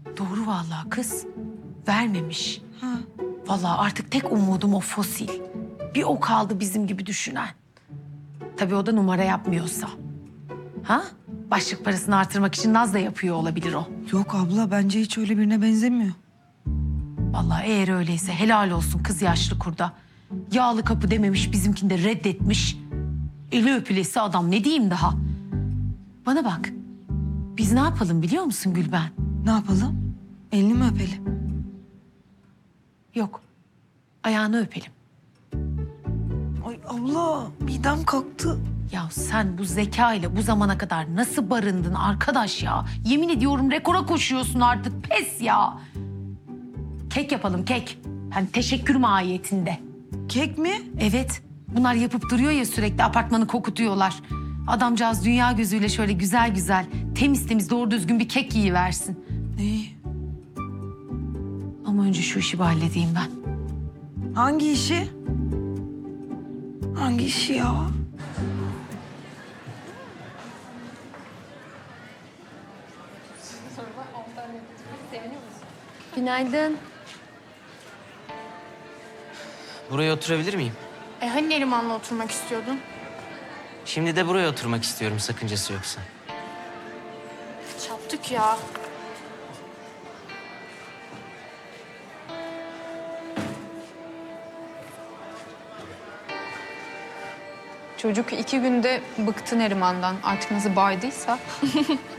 Doğru vallahi kız. Vermemiş. Ha. Vallahi artık tek umudum o fosil. Bir o kaldı bizim gibi düşünen. Tabii o da numara yapmıyorsa. Ha? Başlık parasını artırmak için naz da yapıyor olabilir o. Yok abla, bence hiç öyle birine benzemiyor. Vallahi eğer öyleyse helal olsun kız yaşlı kurda. Yağlı kapı dememiş, bizimkini de reddetmiş. Eli öpülesi adam, ne diyeyim daha? Bana bak, biz ne yapalım biliyor musun Gülben? Ne yapalım? Elini mi öpelim? Yok, ayağını öpelim. Ay abla, midem kalktı. Ya sen bu zeka ile bu zamana kadar nasıl barındın arkadaş ya? Yemin ediyorum rekora koşuyorsun artık, pes ya. Kek yapalım, kek. Hani teşekkür mahiyetinde. Kek mi? Evet, bunlar yapıp duruyor ya sürekli, apartmanı kokutuyorlar. Adamcağız dünya gözüyle şöyle güzel güzel, temiz temiz doğru düzgün bir kek yiyiversin. İyi. Ama önce şu işi bir halledeyim ben. Hangi işi? Hangi işi ya? Günaydın. Buraya oturabilir miyim? Hani Neriman'la oturmak istiyordun? Şimdi de buraya oturmak istiyorum, sakıncası yoksa. Çattık ya. Çocuk 2 günde bıktı Neriman'dan. Artık nasıl baydıysa.